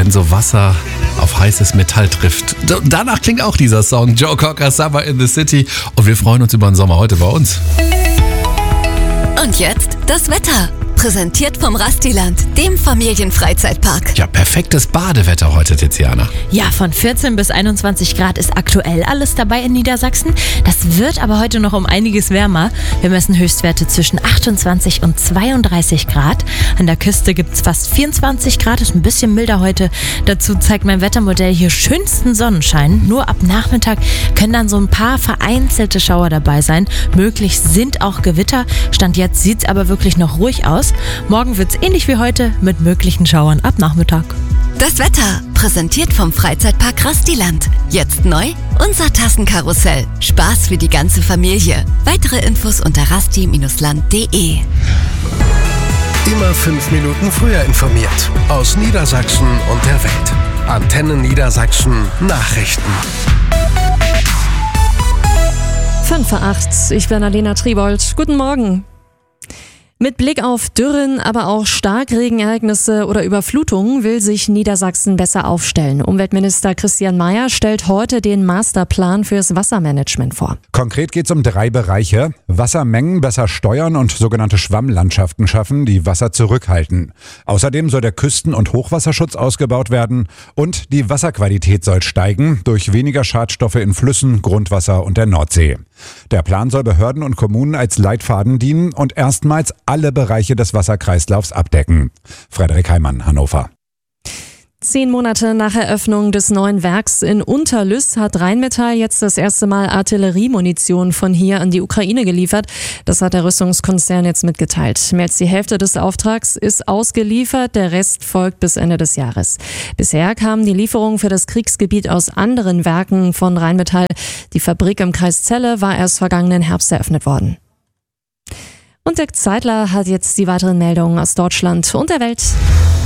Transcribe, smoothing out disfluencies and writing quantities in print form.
wenn so Wasser auf heißes Metall trifft. Danach klingt auch dieser Song, Joe Cocker, Summer in the City. Und wir freuen uns über den Sommer heute bei uns. Und jetzt das Wetter. Präsentiert vom Rastiland, dem Familienfreizeitpark. Ja, perfektes Badewetter heute, Tiziana. Ja, von 14 bis 21 Grad ist aktuell alles dabei in Niedersachsen. Das wird aber heute noch um einiges wärmer. Wir messen Höchstwerte zwischen 28 und 32 Grad. An der Küste gibt es fast 24 Grad, ist ein bisschen milder heute. Dazu zeigt mein Wettermodell hier schönsten Sonnenschein. Nur ab Nachmittag können dann so ein paar vereinzelte Schauer dabei sein. Möglich sind auch Gewitter. Stand jetzt sieht es aber wirklich noch ruhig aus. Morgen wird es ähnlich wie heute mit möglichen Schauern ab Nachmittag. Das Wetter, präsentiert vom Freizeitpark Rastiland. Jetzt neu, unser Tassenkarussell. Spaß für die ganze Familie. Weitere Infos unter rasti-land.de. Immer 5 Minuten früher informiert. Aus Niedersachsen und der Welt. Antenne Niedersachsen Nachrichten. 5:08, ich bin Alena Tribold. Guten Morgen. Mit Blick auf Dürren, aber auch Starkregenereignisse oder Überflutungen will sich Niedersachsen besser aufstellen. Umweltminister Christian Mayer stellt heute den Masterplan fürs Wassermanagement vor. Konkret geht es um 3 Bereiche. Wassermengen besser steuern und sogenannte Schwammlandschaften schaffen, die Wasser zurückhalten. Außerdem soll der Küsten- und Hochwasserschutz ausgebaut werden und die Wasserqualität soll steigen durch weniger Schadstoffe in Flüssen, Grundwasser und der Nordsee. Der Plan soll Behörden und Kommunen als Leitfaden dienen und erstmals alle Bereiche des Wasserkreislaufs abdecken. Frederik Heimann, Hannover. 10 Monate nach Eröffnung des neuen Werks in Unterlüß hat Rheinmetall jetzt das erste Mal Artilleriemunition von hier an die Ukraine geliefert. Das hat der Rüstungskonzern jetzt mitgeteilt. Mehr als die Hälfte des Auftrags ist ausgeliefert, der Rest folgt bis Ende des Jahres. Bisher kamen die Lieferungen für das Kriegsgebiet aus anderen Werken von Rheinmetall. Die Fabrik im Kreis Celle war erst vergangenen Herbst eröffnet worden. Und Dirk Zeitler hat jetzt die weiteren Meldungen aus Deutschland und der Welt.